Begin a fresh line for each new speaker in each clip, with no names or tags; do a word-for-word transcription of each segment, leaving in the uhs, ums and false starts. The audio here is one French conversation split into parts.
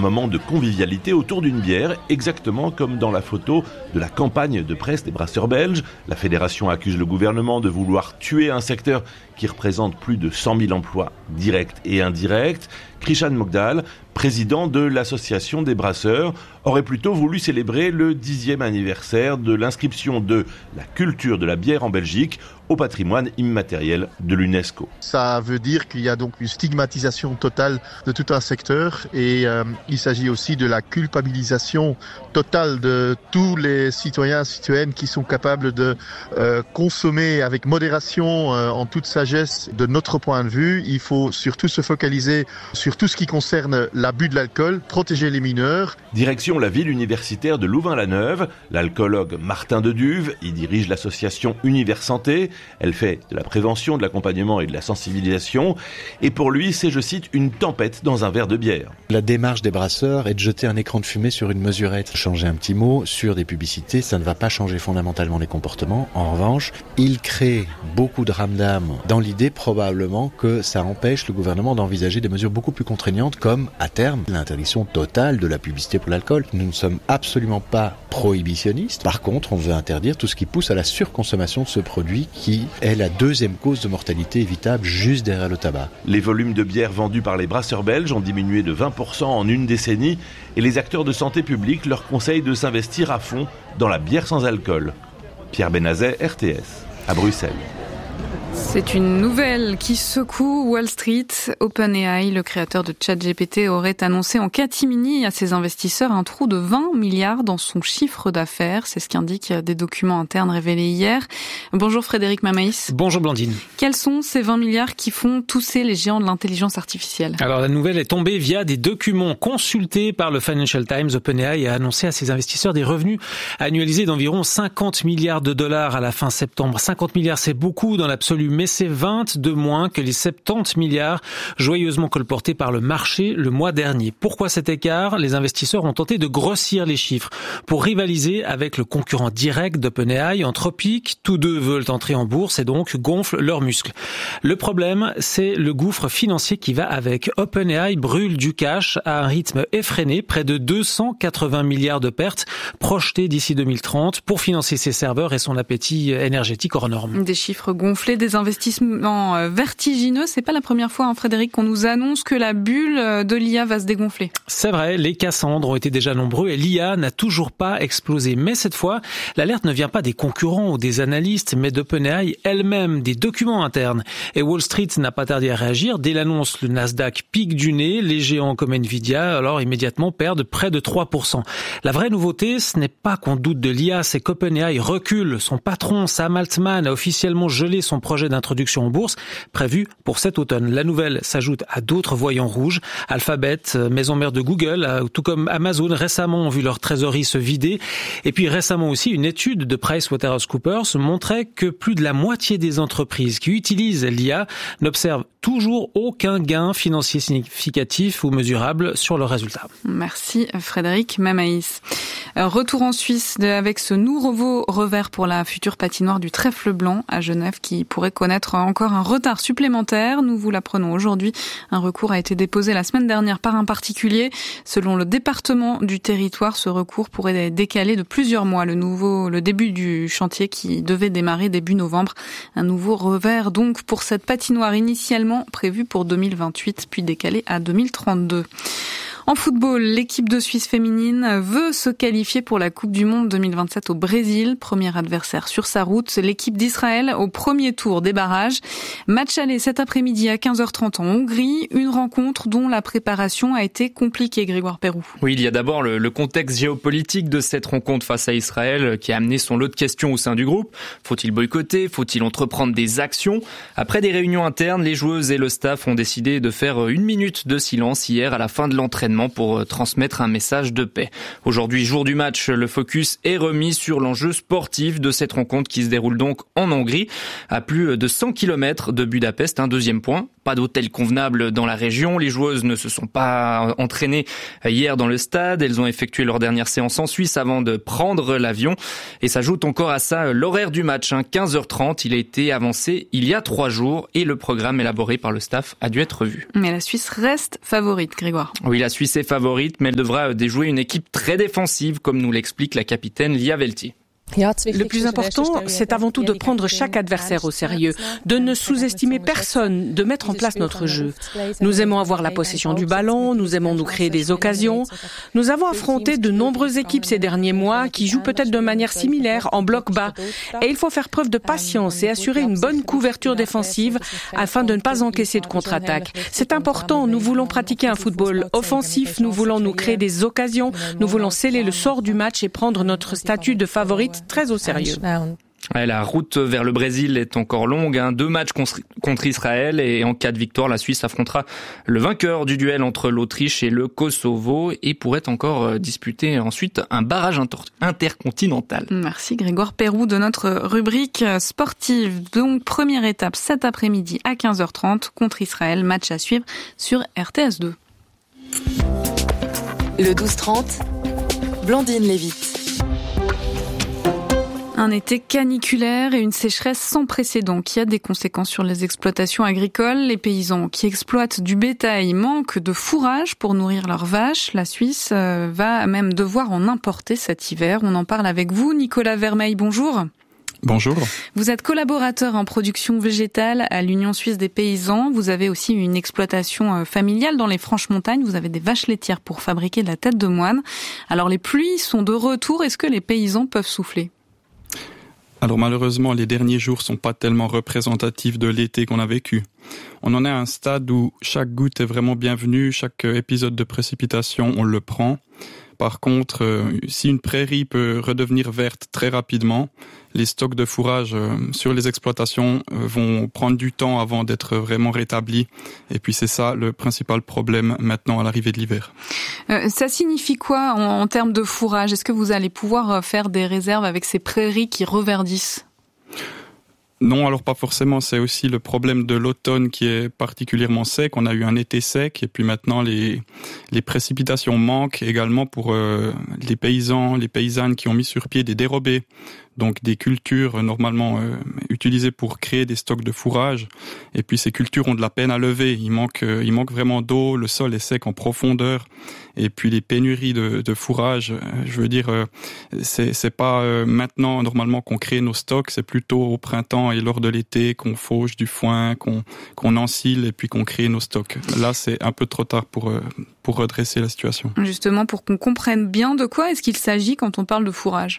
moment de convivialité autour d'une bière, exactement comme dans la photo de la campagne de presse des brasseurs belges. La fédération accuse le gouvernement de vouloir tuer un secteur qui représente plus de cent mille emplois directs et indirects. Krishan Mogdal, président de l'association des brasseurs, aurait plutôt voulu célébrer le dixième anniversaire de l'inscription de la culture de la bière en Belgique au patrimoine immatériel de l'UNESCO.
Ça veut dire qu'il y a donc une stigmatisation totale de tout un secteur et euh, il s'agit aussi de la culpabilisation totale de tous les citoyens et citoyennes qui sont capables de euh, consommer avec modération, euh, en toute sagesse. De notre point de vue, il faut surtout se focaliser sur tout ce qui concerne l'abus de l'alcool, protéger les mineurs.
Direction la ville universitaire de Louvain-la-Neuve. L'alcoologue Martin Deduve y dirige l'association Univers Santé. Elle fait de la prévention, de l'accompagnement et de la sensibilisation. Et pour lui, c'est, je cite, une tempête dans un verre de bière.
La démarche des brasseurs est de jeter un écran de fumée sur une mesurette. Changer un petit mot sur des publicités, ça ne va pas changer fondamentalement les comportements. En revanche, il crée beaucoup de ramdam dans l'idée probablement que ça empêche le gouvernement d'envisager des mesures beaucoup plus contraignantes comme, à terme, l'interdiction totale de la publicité pour l'alcool. Nous ne sommes absolument pas prohibitionnistes. Par contre, on veut interdire tout ce qui pousse à la surconsommation de ce produit qui est la deuxième cause de mortalité évitable juste derrière le tabac.
Les volumes de bière vendus par les brasseurs belges ont diminué de vingt pour cent en une décennie et les acteurs de santé publique leur conseillent de s'investir à fond dans la bière sans alcool. Pierre Benazet, R T S, à Bruxelles.
C'est une nouvelle qui secoue Wall Street. OpenAI, le créateur de ChatGPT, aurait annoncé en catimini à ses investisseurs un trou de vingt milliards dans son chiffre d'affaires. C'est ce qu'indiquent des documents internes révélés hier. Bonjour Frédéric Mamaïs.
Bonjour Blandine.
Quels sont ces vingt milliards qui font tousser les géants de l'intelligence artificielle ?
Alors la nouvelle est tombée via des documents consultés par le Financial Times. OpenAI a annoncé à ses investisseurs des revenus annualisés d'environ cinquante milliards de dollars à la fin septembre. cinquante milliards, c'est beaucoup dans l'absolu, mais c'est vingt de moins que les soixante-dix milliards joyeusement colportés par le marché le mois dernier. Pourquoi cet écart ? Les investisseurs ont tenté de grossir les chiffres pour rivaliser avec le concurrent direct d'OpenAI, Anthropic. Tous deux veulent entrer en bourse et donc gonflent leurs muscles. Le problème, c'est le gouffre financier qui va avec. OpenAI brûle du cash à un rythme effréné, près de deux cent quatre-vingts milliards de pertes projetées d'ici deux mille trente pour financer ses serveurs et son appétit énergétique hors norme.
Des chiffres gonflés, des investissements vertigineux. C'est pas la première fois, hein, Frédéric, qu'on nous annonce que la bulle de l'I A va se dégonfler.
C'est vrai, les Cassandres ont été déjà nombreux et l'I A n'a toujours pas explosé. Mais cette fois, l'alerte ne vient pas des concurrents ou des analystes, mais d'OpenAI elle-même, des documents internes. Et Wall Street n'a pas tardé à réagir. Dès l'annonce, le Nasdaq pique du nez. Les géants comme Nvidia, alors immédiatement, perdent près de trois pour cent. La vraie nouveauté, ce n'est pas qu'on doute de l'I A, c'est qu'OpenAI recule. Son patron, Sam Altman, a officiellement gelé son projet d'introduction en bourse prévue pour cet automne. La nouvelle s'ajoute à d'autres voyants rouges. Alphabet, maison mère de Google, tout comme Amazon, récemment ont vu leur trésorerie se vider. Et puis récemment aussi, une étude de PricewaterhouseCoopers montrait que plus de la moitié des entreprises qui utilisent l'I A n'observent toujours aucun gain financier significatif ou mesurable sur leurs résultats.
Merci Frédéric Mamaïs. Retour en Suisse avec ce nouveau revers pour la future patinoire du Trèfle Blanc à Genève qui pourrait connaître encore un retard supplémentaire. Nous vous l'apprenons aujourd'hui. Un recours a été déposé la semaine dernière par un particulier. Selon le département du territoire, ce recours pourrait décaler de plusieurs mois le nouveau, le début du chantier qui devait démarrer début novembre. Un nouveau revers donc pour cette patinoire initialement prévue pour deux mille vingt-huit puis décalée à deux mille trente-deux. En football, l'équipe de Suisse féminine veut se qualifier pour la Coupe du Monde deux mille vingt-sept au Brésil. Premier adversaire sur sa route, l'équipe d'Israël au premier tour des barrages. Match aller cet après-midi à quinze heures trente en Hongrie. Une rencontre dont la préparation a été compliquée, Grégoire Perroux.
Oui, il y a d'abord le, le contexte géopolitique de cette rencontre face à Israël qui a amené son lot de questions au sein du groupe. Faut-il boycotter ? Faut-il entreprendre des actions ? Après des réunions internes, les joueuses et le staff ont décidé de faire une minute de silence hier à la fin de l'entraînement pour transmettre un message de paix. Aujourd'hui, jour du match, le focus est remis sur l'enjeu sportif de cette rencontre qui se déroule donc en Hongrie, à plus de cent kilomètres de Budapest. Un deuxième point, pas d'hôtel convenable dans la région. Les joueuses ne se sont pas entraînées hier dans le stade. Elles ont effectué leur dernière séance en Suisse avant de prendre l'avion. Et s'ajoute encore à ça l'horaire du match, hein, quinze heures trente. Il a été avancé il y a trois jours et le programme élaboré par le staff a dû être revu.
Mais la Suisse reste favorite, Grégoire.
Oui, la Suisse est favorite, mais elle devra déjouer une équipe très défensive, comme nous l'explique la capitaine Lia Velti.
Le plus important, c'est avant tout de prendre chaque adversaire au sérieux, de ne sous-estimer personne, de mettre en place notre jeu. Nous aimons avoir la possession du ballon, nous aimons nous créer des occasions. Nous avons affronté de nombreuses équipes ces derniers mois qui jouent peut-être de manière similaire, en bloc bas. Et il faut faire preuve de patience et assurer une bonne couverture défensive afin de ne pas encaisser de contre-attaque. C'est important, nous voulons pratiquer un football offensif, nous voulons nous créer des occasions, nous voulons sceller le sort du match et prendre notre statut de favorite très au sérieux.
Ouais, la route vers le Brésil est encore longue. Hein. Deux matchs contre Israël et en cas de victoire, la Suisse affrontera le vainqueur du duel entre l'Autriche et le Kosovo et pourrait encore disputer ensuite un barrage intercontinental.
Merci Grégoire Perroux de notre rubrique sportive. Donc première étape cet après-midi à quinze heures trente contre Israël. Match à suivre sur R T S deux.
Le douze trente, Blandine Lévite.
Un été caniculaire et une sécheresse sans précédent qui a des conséquences sur les exploitations agricoles. Les paysans qui exploitent du bétail manquent de fourrage pour nourrir leurs vaches. La Suisse va même devoir en importer cet hiver. On en parle avec vous, Nicolas Vermeil, bonjour.
Bonjour.
Vous êtes collaborateur en production végétale à l'Union suisse des paysans. Vous avez aussi une exploitation familiale dans les Franches-Montagnes. Vous avez des vaches laitières pour fabriquer de la tête de moine. Alors les pluies sont de retour. Est-ce que les paysans peuvent souffler ?
Alors malheureusement, les derniers jours sont pas tellement représentatifs de l'été qu'on a vécu. On en est à un stade où chaque goutte est vraiment bienvenue, chaque épisode de précipitation, on le prend. Par contre, euh, si une prairie peut redevenir verte très rapidement, les stocks de fourrage euh, sur les exploitations euh, vont prendre du temps avant d'être vraiment rétablis. Et puis c'est ça le principal problème maintenant à l'arrivée de l'hiver.
Euh, ça signifie quoi en, en termes de fourrage ? Est-ce que vous allez pouvoir faire des réserves avec ces prairies qui reverdissent ?
Non, alors pas forcément. C'est aussi le problème de l'automne qui est particulièrement sec. On a eu un été sec et puis maintenant les les précipitations manquent également pour euh, les paysans, les paysannes qui ont mis sur pied des dérobés. Donc des cultures normalement euh, utilisées pour créer des stocks de fourrage. Et puis ces cultures ont de la peine à lever. Il manque, euh, il manque vraiment d'eau. Le sol est sec en profondeur. Et puis les pénuries de, de fourrage. Euh, je veux dire, euh, c'est, c'est pas euh, maintenant normalement qu'on crée nos stocks. C'est plutôt au printemps et lors de l'été qu'on fauche du foin, qu'on qu'on encile et puis qu'on crée nos stocks. Là, c'est un peu trop tard pour euh, pour redresser la situation.
Justement, pour qu'on comprenne bien de quoi est-ce qu'il s'agit quand on parle de fourrage.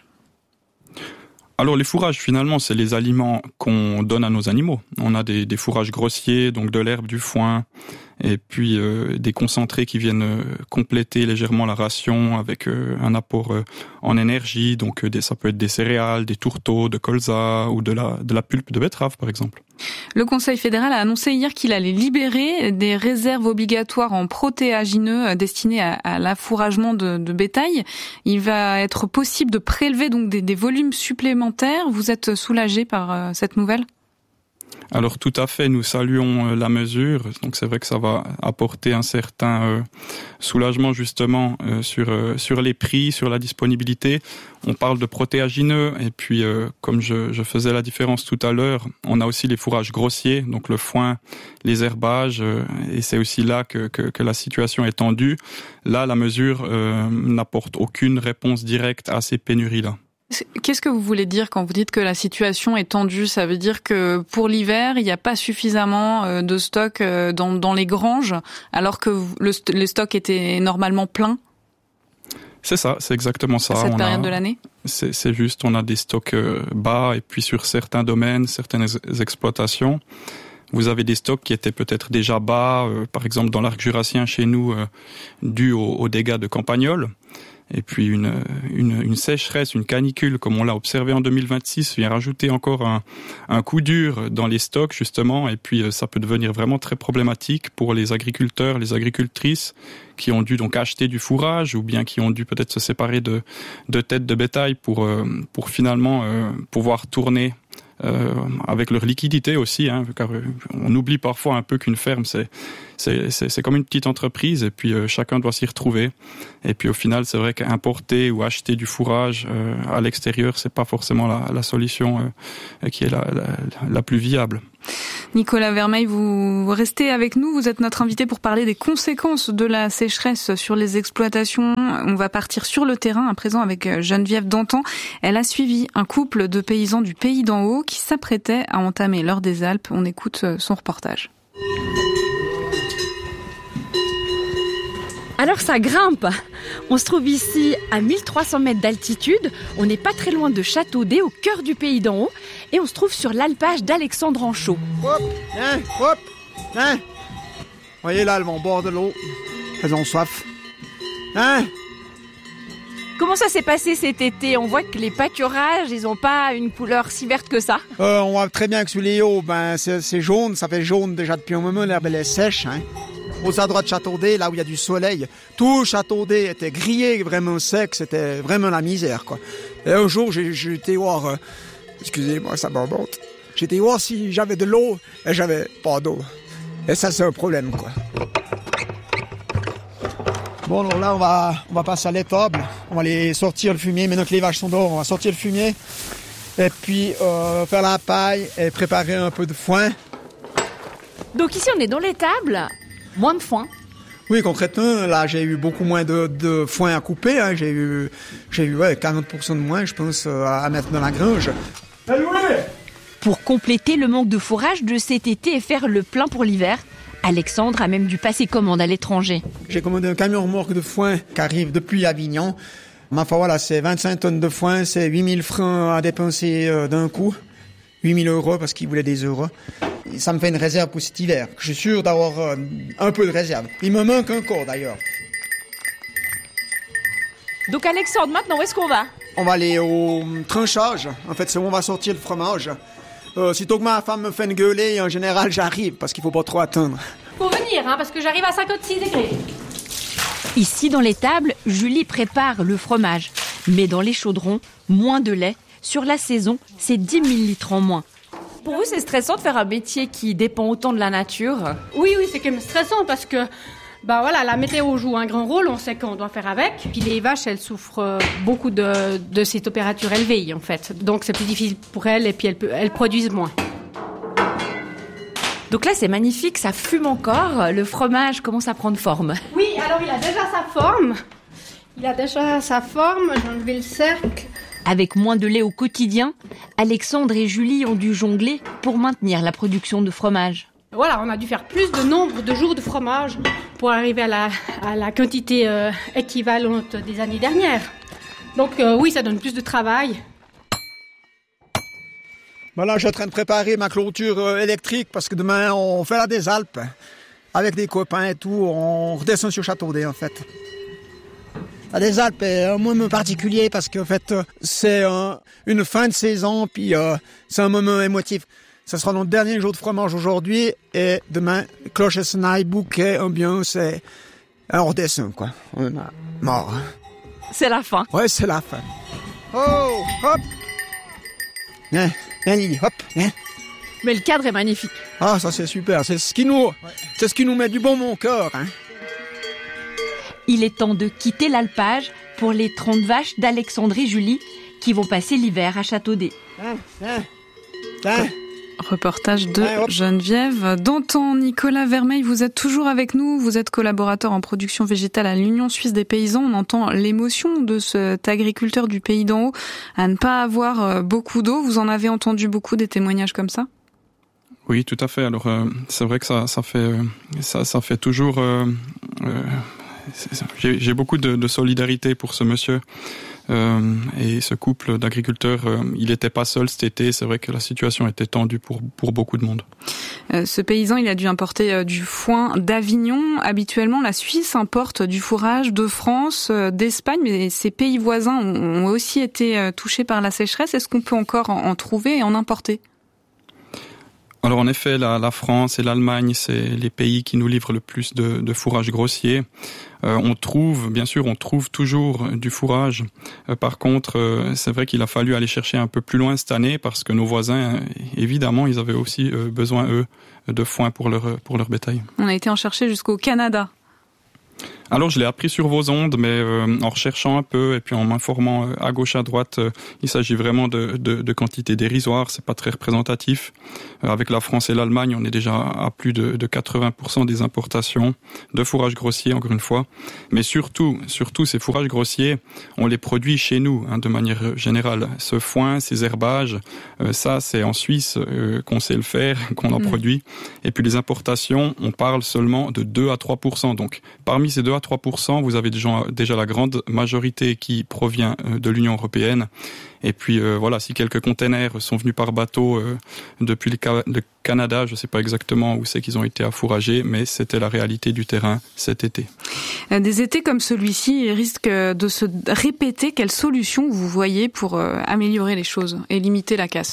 Alors les fourrages, finalement, c'est les aliments qu'on donne à nos animaux. On a des, des fourrages grossiers, donc de l'herbe, du foin, et puis euh, des concentrés qui viennent euh, compléter légèrement la ration avec euh, un apport euh, en énergie. Donc euh, des, ça peut être des céréales, des tourteaux, de colza ou de la, de la pulpe de betterave, par exemple.
Le Conseil fédéral a annoncé hier qu'il allait libérer des réserves obligatoires en protéagineux destinés à, à l'affouragement de, de bétail. Il va être possible de prélever donc des, des volumes supplémentaires. Vous êtes soulagé par euh, cette nouvelle ?
Alors tout à fait, nous saluons la mesure. Donc c'est vrai que ça va apporter un certain euh, soulagement justement euh, sur euh, sur les prix, sur la disponibilité. On parle de protéagineux et puis euh, comme je, je faisais la différence tout à l'heure, on a aussi les fourrages grossiers, donc le foin, les herbages, euh, et c'est aussi là que, que que la situation est tendue. Là, la mesure euh, n'apporte aucune réponse directe à ces pénuries-là.
Qu'est-ce que vous voulez dire quand vous dites que la situation est tendue ? Ça veut dire que pour l'hiver, il n'y a pas suffisamment de stock dans, dans les granges, alors que le, le stock était normalement plein ?
C'est ça, c'est exactement ça.
À cette
on
période
a,
de l'année ?
c'est, c'est juste, on a des stocks bas et puis sur certains domaines, certaines exploitations, vous avez des stocks qui étaient peut-être déjà bas, euh, par exemple dans l'arc jurassien chez nous, euh, dû aux, aux dégâts de campagnols. Et puis une, une, une sécheresse, une canicule, comme on l'a observé en deux mille vingt-six, vient rajouter encore un, un coup dur dans les stocks, justement. Et puis ça peut devenir vraiment très problématique pour les agriculteurs, les agricultrices qui ont dû donc acheter du fourrage ou bien qui ont dû peut-être se séparer de, de têtes de bétail pour, pour finalement pouvoir tourner euh, avec leur liquidité aussi, hein, car on oublie parfois un peu qu'une ferme, c'est, c'est, c'est, c'est comme une petite entreprise, et puis euh, chacun doit s'y retrouver. Et puis au final, c'est vrai qu'importer ou acheter du fourrage euh, à l'extérieur, c'est pas forcément la, la solution euh, qui est la, la, la plus viable.
Nicolas Vermeil, vous restez avec nous. Vous êtes notre invité pour parler des conséquences de la sécheresse sur les exploitations. On va partir sur le terrain à présent avec Geneviève Dantan. Elle a suivi un couple de paysans du Pays d'en Haut qui s'apprêtaient à entamer l'heure des Alpes. On écoute son reportage.
Alors ça grimpe. On se trouve ici à mille trois cents mètres d'altitude. On n'est pas très loin de Châteaudet, au cœur du Pays d'en Haut. Et on se trouve sur l'alpage d'Alexandre Anchaud.
Hop, hein, hop, hein. Voyez là, elles vont au bord de l'eau. Elles ont soif. Hein?
Comment ça s'est passé cet été? On voit que les pâturages, ils n'ont pas une couleur si verte que ça.
Euh, on voit très bien que sous les hauts, ben, c'est, c'est jaune. Ça fait jaune déjà depuis un moment. L'herbe, elle est sèche, hein. Aux endroits de Châteaudet, là où il y a du soleil, tout Châteaudet était grillé, vraiment sec, c'était vraiment la misère, quoi. Et un jour, j'ai, j'ai été voir, euh, excusez-moi, ça me remonte, j'ai été voir si j'avais de l'eau, et j'avais pas d'eau. Et ça, c'est un problème, quoi. Bon, alors là, on va, on va passer à l'étable, on va aller sortir le fumier, maintenant que les vaches sont dehors, on va sortir le fumier, et puis euh, faire la paille et préparer un peu de foin.
Donc ici, on est dans l'étable. Moins de foin.
Oui, concrètement, là, j'ai eu beaucoup moins de, de foin à couper. Hein. J'ai eu, j'ai eu ouais, quarante pour cent de moins, je pense, à mettre dans la grange.
Pour compléter le manque de fourrage de cet été et faire le plein pour l'hiver, Alexandre a même dû passer commande à l'étranger.
J'ai commandé un camion remorque de foin qui arrive depuis Avignon. Ma foi, voilà, c'est vingt-cinq tonnes de foin, c'est huit mille francs à dépenser euh, d'un coup. huit mille euros parce qu'il voulait des euros. Ça me fait une réserve pour cet hiver. Je suis sûr d'avoir euh, un peu de réserve. Il me manque encore d'ailleurs.
Donc Alexandre, maintenant où est-ce qu'on va?
On va aller au tranchage. En fait, c'est où on va sortir le fromage. Euh, sitôt que ma femme me fait une gueuler, en général, j'arrive parce qu'il faut pas trop attendre.
Faut venir, hein, parce que j'arrive à cinquante-six degrés.
Ici, dans l'étable, Julie prépare le fromage. Mais dans les chaudrons, moins de lait. Sur la saison, c'est dix mille litres en moins. Pour vous, c'est stressant de faire un métier qui dépend autant de la nature?
Oui, oui, c'est quand même stressant parce que bah voilà, la météo joue un grand rôle, on sait qu'on doit faire avec. Puis les vaches, elles souffrent beaucoup de, de ces températures élevées, en fait. Donc c'est plus difficile pour elles et puis elles, elles produisent moins.
Donc là, c'est magnifique, ça fume encore. Le fromage commence à prendre forme.
Oui, alors il a déjà sa forme. Il a déjà sa forme, j'ai enlevé le cercle.
Avec moins de lait au quotidien, Alexandre et Julie ont dû jongler pour maintenir la production de fromage.
Voilà, on a dû faire plus de nombre de jours de fromage pour arriver à la, à la quantité euh, équivalente des années dernières. Donc euh, oui, ça donne plus de travail.
Voilà, je suis en train de préparer ma clôture euh, électrique parce que demain, on fait la des Alpes. Avec des copains et tout, on redescend sur Châteaudet en fait. La des Alpes est un moment particulier parce qu'en fait, c'est euh, une fin de saison, puis euh, c'est un moment émotif. Ce sera notre dernier jour de fromage aujourd'hui, et demain, cloche et senaille, bouquet, ambiance, et on redescend, quoi. On a mort.
C'est la fin.
Ouais, c'est la fin. Oh, hop. Viens, viens Lily, hop, viens.
Mais le cadre est magnifique.
Ah, ça c'est super, c'est ce qui nous, ouais. c'est ce qui nous met du bon mon cœur, hein.
Il est temps de quitter l'alpage pour les trente vaches d'Alexandre et Julie qui vont passer l'hiver à Châteaudet.
Tiens, tiens, tiens.
Reportage de Geneviève Dantan. Nicolas Vermeil, vous êtes toujours avec nous. Vous êtes collaborateur en production végétale à l'Union Suisse des Paysans. On entend l'émotion de cet agriculteur du Pays d'en Haut à ne pas avoir beaucoup d'eau. Vous en avez entendu beaucoup des témoignages comme ça?
Oui, tout à fait. Alors, euh, c'est vrai que ça, ça fait, ça, ça fait toujours. Euh, euh, j'ai, j'ai beaucoup de, de solidarité pour ce monsieur. Euh, et ce couple d'agriculteurs, euh, il n'était pas seul cet été. C'est vrai que la situation était tendue pour pour beaucoup de monde.
Euh, ce paysan, il a dû importer euh, du foin d'Avignon. Habituellement, la Suisse importe du fourrage de France, euh, d'Espagne, mais ces pays voisins ont, ont aussi été euh, touchés par la sécheresse. Est-ce qu'on peut encore en, en trouver et en importer ?
Alors en effet, la, la France et l'Allemagne, c'est les pays qui nous livrent le plus de, de fourrage grossier. Euh, on trouve, bien sûr, on trouve toujours du fourrage. Euh, par contre, euh, c'est vrai qu'il a fallu aller chercher un peu plus loin cette année parce que nos voisins, évidemment, ils avaient aussi euh, besoin, eux, de foin pour leur, pour leur bétail.
On a été en chercher jusqu'au Canada.
Alors je l'ai appris sur vos ondes, mais euh, en recherchant un peu et puis en m'informant euh, à gauche à droite, euh, il s'agit vraiment de, de, de quantités dérisoires, c'est pas très représentatif. Euh, avec la France et l'Allemagne, on est déjà à plus de, de quatre-vingts pour cent des importations de fourrage grossier, encore une fois. Mais surtout, surtout ces fourrages grossiers, on les produit chez nous, hein, de manière générale. Ce foin, ces herbages, euh, ça c'est en Suisse euh, qu'on sait le faire, qu'on en mmh. produit. Et puis les importations, on parle seulement de deux à trois pour cent. Donc parmi ces deux à trois pour cent, vous avez déjà, déjà la grande majorité qui provient de l'Union européenne. Et puis euh, voilà, si quelques containers sont venus par bateau euh, depuis le, Ca- le Canada, je ne sais pas exactement où c'est qu'ils ont été affouragés, mais c'était la réalité du terrain cet été.
Des étés comme celui-ci risquent de se répéter. Quelle solution vous voyez pour euh, améliorer les choses et limiter la casse ?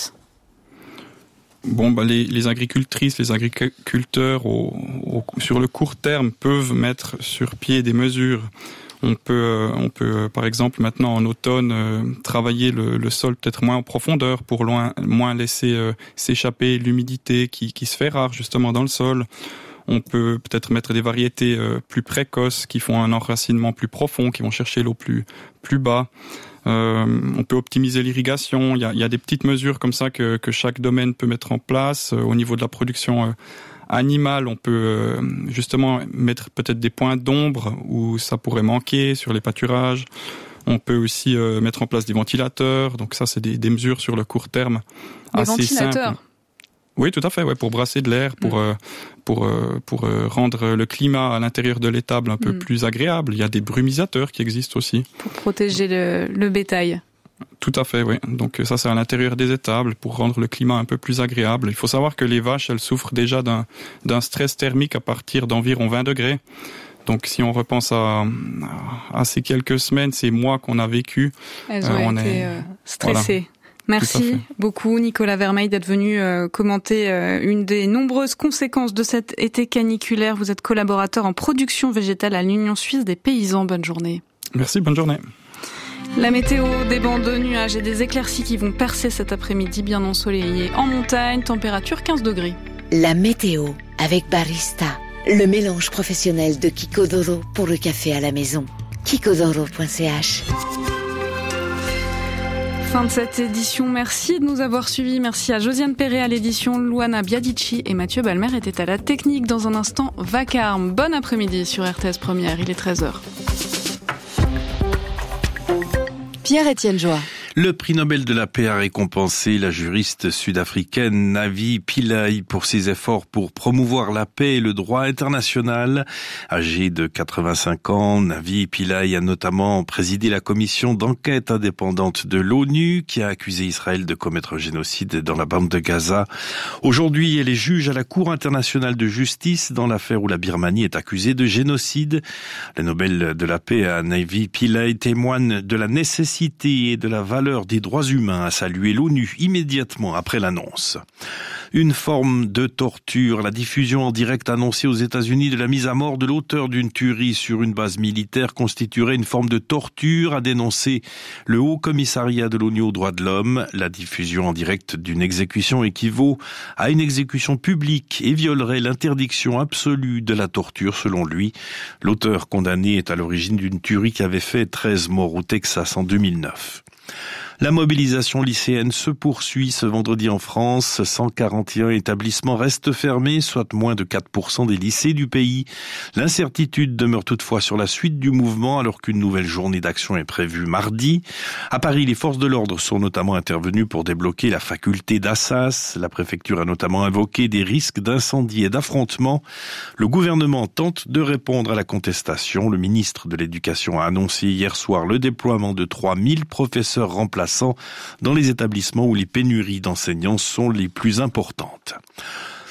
Bon, bah, les, les agricultrices, les agriculteurs, au, au, sur le court terme, peuvent mettre sur pied des mesures. On peut, euh, on peut, euh, par exemple, maintenant en automne, euh, travailler le, le sol peut-être moins en profondeur pour loin, moins laisser euh, s'échapper l'humidité qui, qui se fait rare justement dans le sol. On peut peut-être mettre des variétés euh, plus précoces qui font un enracinement plus profond, qui vont chercher l'eau plus, plus bas. Euh, on peut optimiser l'irrigation. Il y a, il y a des petites mesures comme ça que, que chaque domaine peut mettre en place. Euh, au niveau de la production euh, animale, on peut euh, justement mettre peut-être des points d'ombre où ça pourrait manquer sur les pâturages. On peut aussi euh, mettre en place des ventilateurs. Donc ça, c'est des, des mesures sur le court terme
des
assez
ventilateurs.
simples. Oui, tout à fait, ouais, pour brasser de l'air, pour, mmh. euh, pour, euh, pour euh, rendre le climat à l'intérieur de l'étable un peu mmh. plus agréable. Il y a des brumisateurs qui existent aussi.
Pour protéger le, le bétail.
Tout à fait, oui. Donc ça, c'est à l'intérieur des étables pour rendre le climat un peu plus agréable. Il faut savoir que les vaches, elles souffrent déjà d'un, d'un stress thermique à partir d'environ vingt degrés. Donc si on repense à, à ces quelques semaines, ces mois qu'on a vécu,
elles ont euh, on été est, euh, stressées. Voilà. Merci beaucoup Nicolas Vermeil d'être venu euh, commenter euh, une des nombreuses conséquences de cet été caniculaire. Vous êtes collaborateur en production végétale à l'Union suisse des paysans. Bonne journée.
Merci, bonne journée.
La météo, des bancs de nuages et des éclaircies qui vont percer cet après-midi bien ensoleillé en montagne, température quinze degrés.
La météo avec Barista, le mélange professionnel de Kikodoro pour le café à la maison. kikodoro point c h.
Fin de cette édition, merci de nous avoir suivis. Merci à Josiane Perret à l'édition, Luana Biadici et Mathieu Balmer étaient à la technique. Dans un instant, Vacarme. Bon après-midi sur R T S Première, il est treize heures.
Pierre-Étienne Joie.
Le prix Nobel de la paix a récompensé la juriste sud-africaine Navi Pillay pour ses efforts pour promouvoir la paix et le droit international. Âgée de quatre-vingt-cinq ans, Navi Pillay a notamment présidé la commission d'enquête indépendante de l'ONU qui a accusé Israël de commettre un génocide dans la bande de Gaza. Aujourd'hui, elle est juge à la Cour internationale de justice dans l'affaire où la Birmanie est accusée de génocide. Le Nobel de la paix à Navi Pillay témoigne de la nécessité et de la valeur des droits humains, a salué l'ONU immédiatement après l'annonce. Une forme de torture, la diffusion en direct annoncée aux États-Unis de la mise à mort de l'auteur d'une tuerie sur une base militaire constituerait une forme de torture, a dénoncé le Haut Commissariat de l'ONU aux droits de l'homme. La diffusion en direct d'une exécution équivaut à une exécution publique et violerait l'interdiction absolue de la torture selon lui. L'auteur condamné est à l'origine d'une tuerie qui avait fait treize morts au Texas en deux mille neuf. La mobilisation lycéenne se poursuit ce vendredi en France. cent quarante et un établissements restent fermés, soit moins de quatre pour cent des lycées du pays. L'incertitude demeure toutefois sur la suite du mouvement alors qu'une nouvelle journée d'action est prévue mardi. À Paris, les forces de l'ordre sont notamment intervenues pour débloquer la faculté d'Assas. La préfecture a notamment invoqué des risques d'incendie et d'affrontements. Le gouvernement tente de répondre à la contestation. Le ministre de l'Éducation a annoncé hier soir le déploiement de trois mille professeurs remplaçants dans les établissements où les pénuries d'enseignants sont les plus importantes.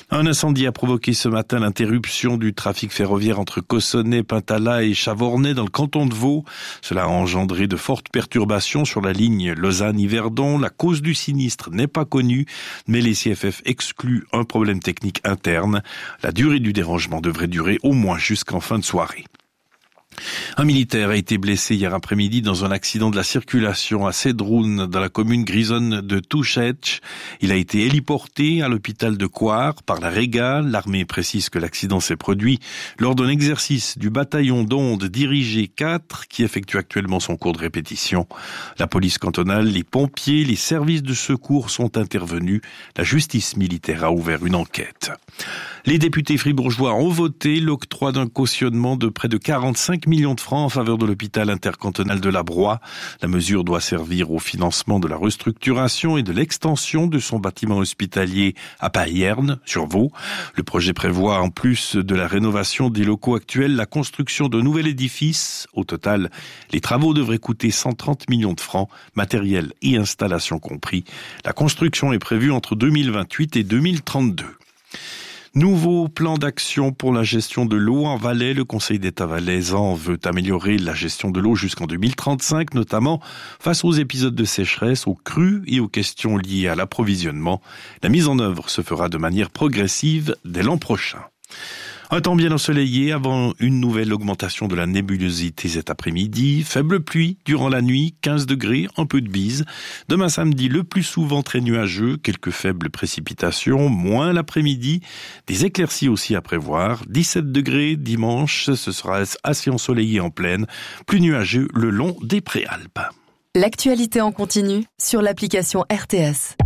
Un incendie a provoqué ce matin l'interruption du trafic ferroviaire entre Cossonay, Pintala et Chavornay dans le canton de Vaud. Cela a engendré de fortes perturbations sur la ligne Lausanne-Yverdon. La cause du sinistre n'est pas connue, mais les C F F excluent un problème technique interne. La durée du dérangement devrait durer au moins jusqu'en fin de soirée. Un militaire a été blessé hier après-midi dans un accident de la circulation à Cédroun, dans la commune grisonne de Touchetch. Il a été héliporté à l'hôpital de Coire par la Réga. L'armée précise que l'accident s'est produit lors d'un exercice du bataillon d'onde dirigé quatre qui effectue actuellement son cours de répétition. La police cantonale, les pompiers, les services de secours sont intervenus. La justice militaire a ouvert une enquête. Les députés fribourgeois ont voté l'octroi d'un cautionnement de près de quarante-cinq millions de francs en faveur de l'hôpital intercantonal de la Broye. La mesure doit servir au financement de la restructuration et de l'extension de son bâtiment hospitalier à Payerne, sur Vaud. Le projet prévoit, en plus de la rénovation des locaux actuels, la construction d'un nouvel édifice. Au total, les travaux devraient coûter cent trente millions de francs, matériel et installation compris. La construction est prévue entre deux mille vingt-huit et deux mille trente-deux. Nouveau plan d'action pour la gestion de l'eau en Valais. Le Conseil d'État valaisan veut améliorer la gestion de l'eau jusqu'en deux mille trente-cinq, notamment face aux épisodes de sécheresse, aux crues et aux questions liées à l'approvisionnement. La mise en œuvre se fera de manière progressive dès l'an prochain. Un temps bien ensoleillé avant une nouvelle augmentation de la nébulosité cet après-midi. Faible pluie durant la nuit, quinze degrés, un peu de bise. Demain samedi, le plus souvent très nuageux, quelques faibles précipitations, moins l'après-midi. Des éclaircies aussi à prévoir. dix-sept degrés dimanche, ce sera assez ensoleillé en plaine, plus nuageux le long des Préalpes.
L'actualité en continu sur l'application R T S.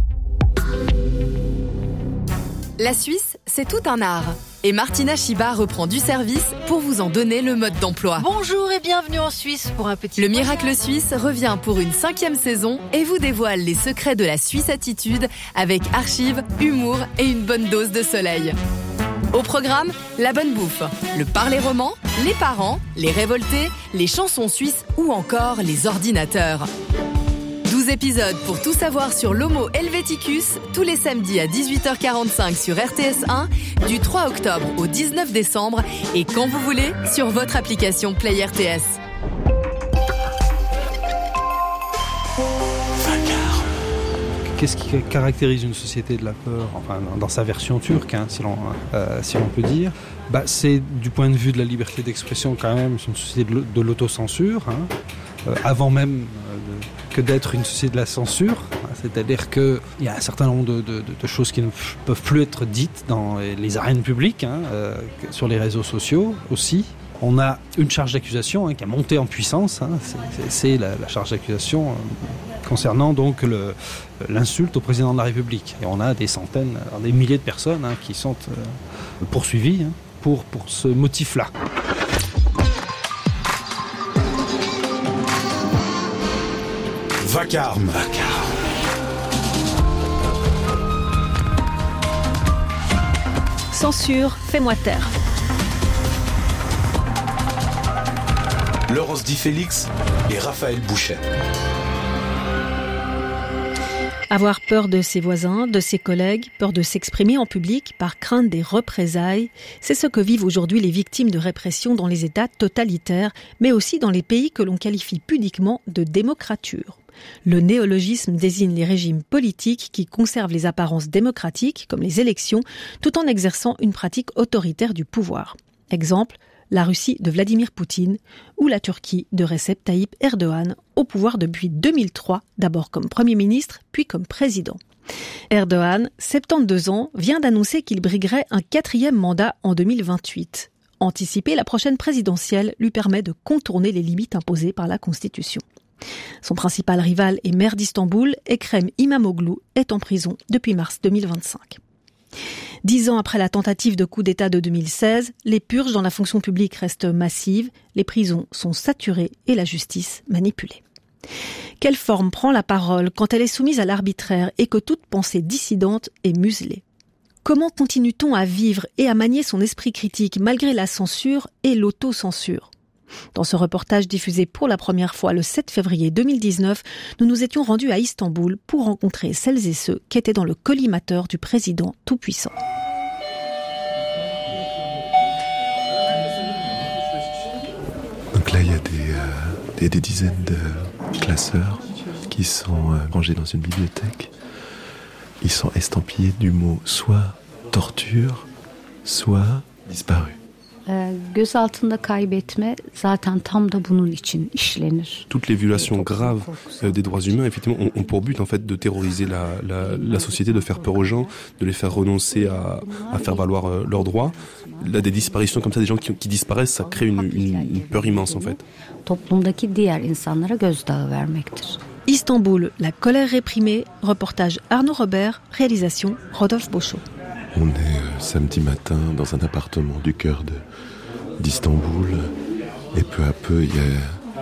La Suisse, c'est tout un art. Et Martina Chiba reprend du service pour vous en donner le mode d'emploi.
Bonjour et bienvenue en Suisse pour un petit...
Le Miracle Suisse revient pour une cinquième saison et vous dévoile les secrets de la Suisse attitude avec archives, humour et une bonne dose de soleil. Au programme, la bonne bouffe, le parler roman, les parents, les révoltés, les chansons suisses ou encore les ordinateurs. douze épisodes pour tout savoir sur l'Homo Helveticus, tous les samedis à dix-huit heures quarante-cinq sur R T S un, du trois octobre au dix-neuf décembre et quand vous voulez sur votre application Play R T S.
Qu'est-ce qui caractérise une société de la peur, enfin dans sa version turque, hein, si l'on euh, si l'on peut dire, bah, c'est du point de vue de la liberté d'expression quand même, c'est une société de, de l'autocensure, hein, euh, avant même euh, de, que d'être une société de la censure, hein, c'est-à-dire qu'il y a un certain nombre de, de, de choses qui ne f- peuvent plus être dites dans les arènes publiques, hein, euh, sur les réseaux sociaux aussi. On a une charge d'accusation hein, qui a monté en puissance, hein, c'est, c'est, c'est la, la charge d'accusation euh, concernant donc le, l'insulte au président de la République. Et on a des centaines, des milliers de personnes hein, qui sont euh, poursuivies hein, pour, pour ce motif-là.
Vacarme. Vacarme.
Censure, fais-moi taire.
Laurence Di Félix et Raphaël Bouchet.
Avoir peur de ses voisins, de ses collègues, peur de s'exprimer en public par crainte des représailles, c'est ce que vivent aujourd'hui les victimes de répression dans les États totalitaires, mais aussi dans les pays que l'on qualifie pudiquement de démocrature. Le néologisme désigne les régimes politiques qui conservent les apparences démocratiques, comme les élections, tout en exerçant une pratique autoritaire du pouvoir. Exemple, la Russie de Vladimir Poutine ou la Turquie de Recep Tayyip Erdogan, au pouvoir depuis deux mille trois, d'abord comme Premier ministre, puis comme président. Erdogan, soixante-douze ans, vient d'annoncer qu'il briguerait un quatrième mandat en deux mille vingt-huit. Anticiper la prochaine présidentielle lui permet de contourner les limites imposées par la Constitution. Son principal rival et maire d'Istanbul, Ekrem İmamoğlu, est en prison depuis mars deux mille vingt-cinq. Dix ans après la tentative de coup d'État de deux mille seize, les purges dans la fonction publique restent massives, les prisons sont saturées et la justice manipulée. Quelle forme prend la parole quand elle est soumise à l'arbitraire et que toute pensée dissidente est muselée ? Comment continue-t-on à vivre et à manier son esprit critique malgré la censure et l'autocensure ? Dans ce reportage diffusé pour la première fois le sept février deux mille dix-neuf, nous nous étions rendus à Istanbul pour rencontrer celles et ceux qui étaient dans le collimateur du président tout-puissant.
et des dizaines de classeurs qui sont rangés dans une bibliothèque. Ils sont estampillés du mot soit torture, soit disparu.
Gözaltında kaybetme zaten tam da bunun için işlenir.
Toutes les violations graves des droits humains, effectivement, ont, ont pour but en fait de terroriser la, la, la société, de faire peur aux gens, de les faire renoncer à, à faire valoir euh, leurs droits. Là, des disparitions comme ça, des gens qui, qui disparaissent, ça crée une, une, une peur immense en fait.
Toplumdaki diğer insanlara gözdağı vermektir.
Istanbul, la colère réprimée, reportage Arnaud Robert, réalisation Rodolphe Beauchot.
On est euh, samedi matin dans un appartement du cœur de, d'Istanbul et peu à peu il y a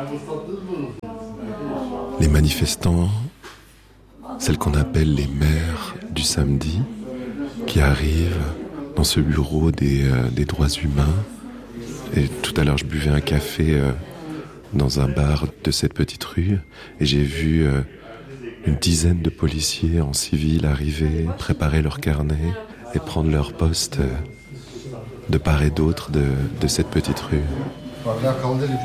les manifestants, celles qu'on appelle les mères du samedi, qui arrivent dans ce bureau des, euh, des droits humains. Et tout à l'heure je buvais un café euh, dans un bar de cette petite rue et j'ai vu euh, une dizaine de policiers en civil arriver, préparer leur carnet et prendre leur poste de part et d'autre de, de cette petite rue. Il y a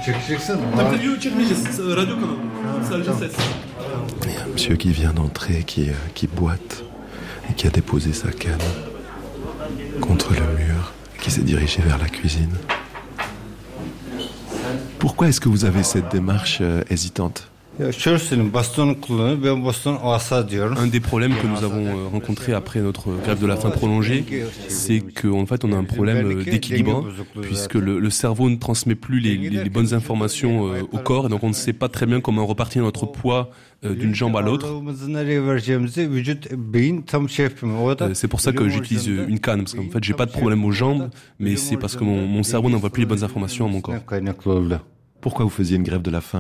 un monsieur qui vient d'entrer, qui, qui boite et qui a déposé sa canne contre le mur et qui s'est dirigé vers la cuisine. Pourquoi est-ce que vous avez cette démarche euh, hésitante ?
Un des problèmes que nous avons rencontrés après notre grève de la faim prolongée, c'est qu'en fait on a un problème d'équilibre, puisque le, le cerveau ne transmet plus les, les, les bonnes informations euh, au corps, et donc on ne sait pas très bien comment repartir notre poids euh, d'une jambe à l'autre. Euh, c'est pour ça que j'utilise une canne, parce qu'en fait j'ai pas de problème aux jambes, mais c'est parce que mon, mon cerveau n'envoie plus les bonnes informations à mon corps.
Pourquoi vous faisiez une grève de la faim ?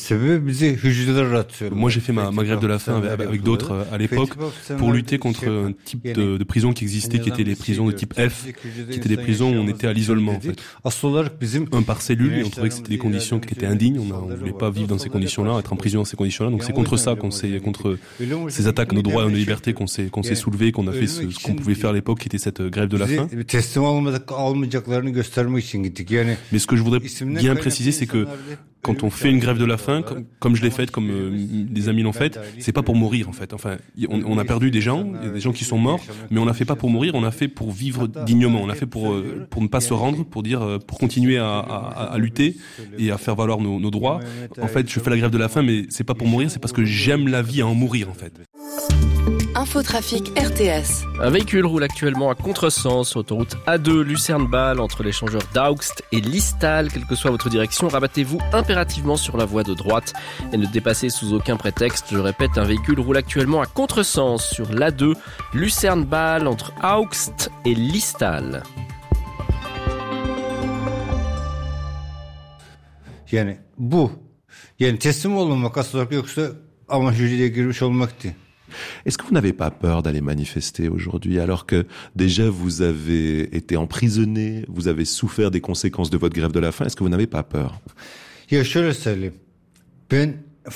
Moi j'ai fait ma, ma grève de la faim avec, avec d'autres à l'époque pour lutter contre un type de, de prison qui existait, qui étaient les prisons de type F, qui étaient des prisons où on était à l'isolement en fait. Un par cellule, et on trouvait que c'était des conditions qui étaient indignes, on ne voulait pas vivre dans ces conditions-là, être en prison dans ces conditions-là, donc c'est contre ça qu'on s'est, contre ces attaques à nos droits et à nos libertés qu'on s'est, qu'on s'est soulevé, qu'on a fait ce, ce qu'on pouvait faire à l'époque qui était cette grève de la faim. Mais ce que je voudrais bien préciser, c'est que quand on fait une grève de la faim, comme, comme je l'ai faite, comme euh, des amis l'ont faite, c'est pas pour mourir en fait. Enfin, on, on a perdu des gens, il y a des gens qui sont morts, mais on l'a fait pas pour mourir, on l'a fait pour vivre dignement. On l'a fait pour euh, pour ne pas se rendre, pour dire, euh, pour continuer à, à, à lutter et à faire valoir nos, nos droits. En fait, je fais la grève de la faim, mais c'est pas pour mourir, c'est parce que j'aime la vie à en mourir en fait.
Infotrafic R T S.
Un véhicule roule actuellement à contresens, autoroute A deux Lucerne-Bâle, entre l'échangeur d'Augst et Listal. Quelle que soit votre direction, rabattez-vous impérativement sur la voie de droite et ne dépassez sous aucun prétexte. Je répète, un véhicule roule actuellement à contresens sur l'A deux Lucerne-Bâle, entre Augst et Listal.
Yani bu yani teslim olmamak aslında yoksa ama jüriye girmiş olmaktı.
Est-ce que vous n'avez pas peur d'aller manifester aujourd'hui alors que déjà vous avez été emprisonné, vous avez souffert des conséquences de votre grève de la faim? Est-ce que vous n'avez pas peur?
Ya şöyle söyleyeyim. Ben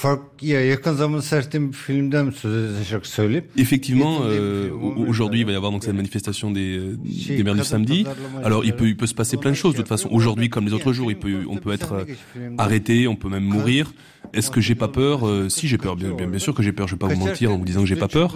Effectivement, euh, aujourd'hui il va y avoir donc cette manifestation des, des mères du samedi. Alors il peut, il peut se passer plein de choses. De toute façon, aujourd'hui comme les autres jours, il peut, on peut être arrêté, on peut même mourir. Est-ce que j'ai pas peur? euh, Si, j'ai peur. Bien, bien, bien sûr que j'ai peur. Je vais pas vous mentir en vous disant que j'ai pas peur.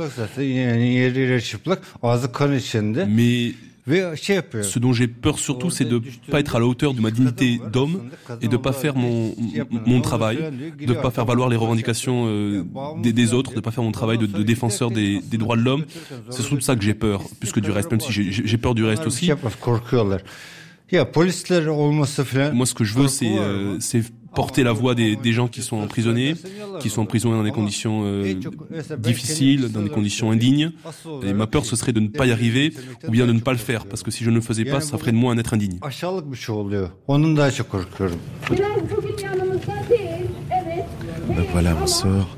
Mais ce dont j'ai peur surtout, c'est de pas être à la hauteur de ma dignité d'homme et de pas faire mon mon travail, de pas faire valoir les revendications euh, des, des autres, de pas faire mon travail de, de défenseur des, des droits de l'homme. C'est surtout de ça que j'ai peur, plus que du reste, même si j'ai, j'ai peur du reste aussi. Moi, ce que je veux, c'est euh, c'est porter la voix des, des gens qui sont emprisonnés, qui sont emprisonnés dans des conditions euh, difficiles, dans des conditions indignes. Et ma peur, ce serait de ne pas y arriver ou bien de ne pas le faire, parce que si je ne le faisais pas, ça ferait de moi un être indigne.
Ben voilà, on sort.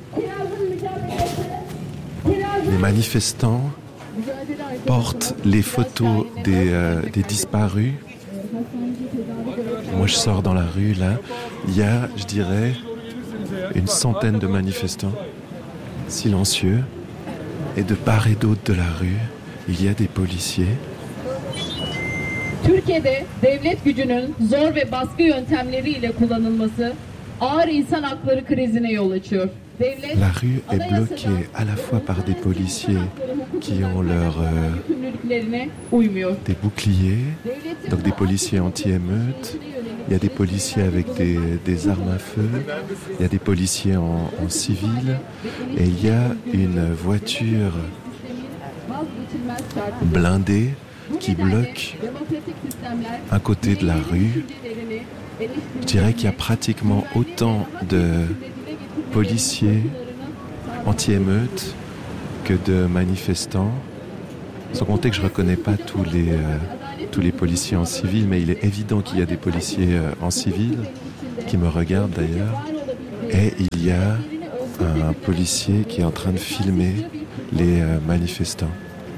Les manifestants portent les photos des, euh, des disparus. Moi, je sors dans la rue, là. Il y a, je dirais, une centaine de manifestants silencieux. Et de part et d'autre de la rue, il y a des policiers.
Türkiye'de devlet gücünün zor ve baskı yöntemleriyle kullanılması
La rue est bloquée à la fois par des policiers qui ont leur, euh, des boucliers, donc des policiers anti-émeutes. Il y a des policiers avec des, des armes à feu, il y a des policiers en, en civil, et il y a une voiture blindée qui bloque un côté de la rue. Je dirais qu'il y a pratiquement autant de policiers anti-émeutes que de manifestants, sans compter que je ne reconnais pas tous les... Euh, tous les policiers en civil, mais il est évident qu'il y a des policiers en civil qui me regardent d'ailleurs, et il y a un policier qui est en train de filmer les manifestants.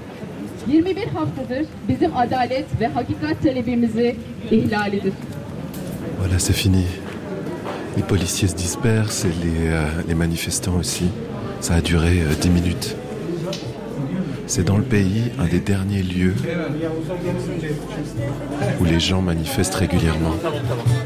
Voilà, c'est fini. Les policiers se dispersent et les, euh, les manifestants aussi. Ça a duré euh, dix minutes. C'est dans le pays un des derniers lieux où les gens manifestent régulièrement.